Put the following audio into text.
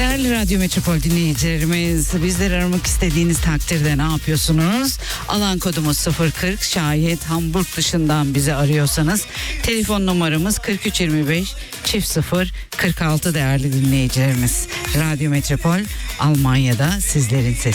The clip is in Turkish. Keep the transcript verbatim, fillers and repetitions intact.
Değerli Radyo Metropol dinleyicilerimiz, bizleri aramak istediğiniz takdirde ne yapıyorsunuz? Alan kodumuz sıfır kırk, şayet Hamburg dışından bizi arıyorsanız telefon numaramız kırk üç yirmi beş çift sıfır kırk altı değerli dinleyicilerimiz. Radyo Metropol Almanya'da sizlerin sesi.